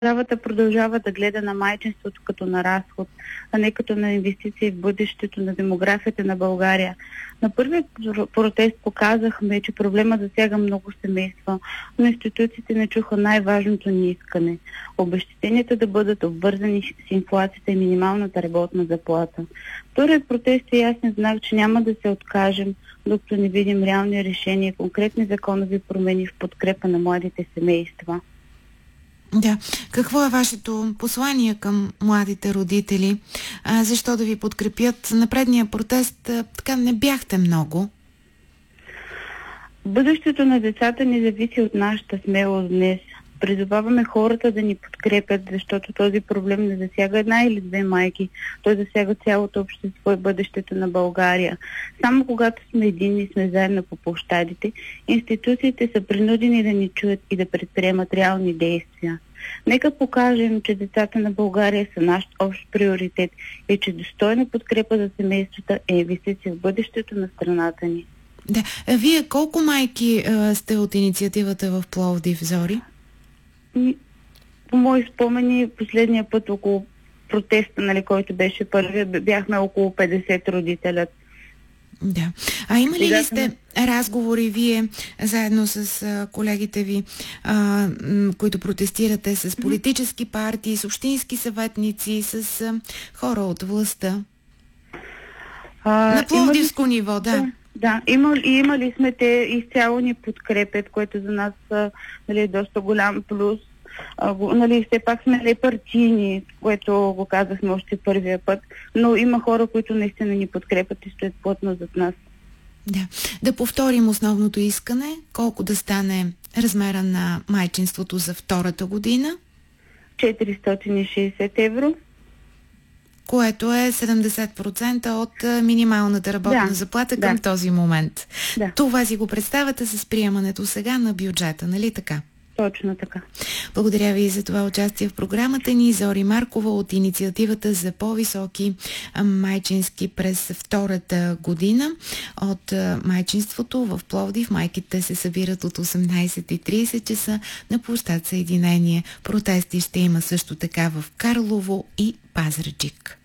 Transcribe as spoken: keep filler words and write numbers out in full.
Държавата продължава да гледа на майчинството като на разход, а не като на инвестиции в бъдещето на демографията на България. На първият протест показахме, че проблема засяга много семейства, но институциите не чуха най-важното ни искане – обезщетенията да бъдат обвързани с инфлацията и минималната работна заплата. Вторият протест е ясен знак, че няма да се откажем, докато не видим реални решения, конкретни законови промени в подкрепа на младите семейства. Да. Какво е вашето послание към младите родители? А, защо да ви подкрепят? На предния протест а, така не бяхте много. Бъдещето на децата ни зависи от нашата смелост днес. Призоваваме хората да ни подкрепят, защото този проблем не засяга една или две майки. Той засяга цялото общество и бъдещето на България. Само когато сме единни, сме заедно по площадите, институциите са принудени да ни чуят и да предприемат реални действия. Нека покажем, че децата на България са наш общ приоритет и че достойна подкрепа за семействата е инвестиция в бъдещето на страната ни. Да. А вие колко майки а, сте от инициативата в Пловдив, Зори? По мои спомени, последния път около протеста, нали, който беше първия, бяхме около петдесет родителя. Да. А има ли, ли сте разговори вие заедно с а, колегите ви, а, м, които протестирате, с политически партии, с общински съветници, с а, хора от властта? А, На пловдивско ниво, да. Да, има, имали сме, те изцяло ни подкрепят, което за нас нали, е доста голям плюс. А, нали, все пак сме ли партийни, което го казахме още първия път, но има хора, които наистина ни подкрепят и стоят плътно зад нас. Да. Да повторим основното искане, колко да стане размера на майчинството за втората година? четиристотин и шейсет евро. Което е седемдесет процента от минималната работна да, заплата към да. този момент. Да. Това си го представяте с приемането сега на бюджета, нали така? Точно така. Благодаря ви за това участие в програмата ни. Зори Маркова от инициативата за по-високи майчински през втората година. От майчинството в Пловдив майките се събират от осемнайсет и трийсет часа на площад Съединение. Протести ще има също така в Карлово и Пазарджик.